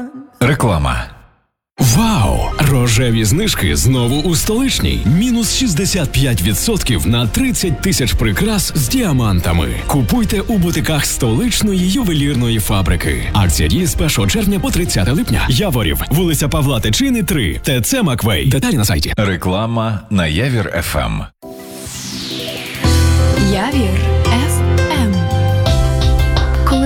Реклама. Вау! Рожеві знижки знову у Столичній. Мінус 65% на 30 тисяч прикрас з діамантами. Купуйте у бутиках Столичної ювелірної фабрики. Акція діє з 1 червня по 30 липня. Яворів, вулиця Павла Тичини, 3. ТЦ Маквей. Деталі на сайті. Реклама на Явір ФМ. Явір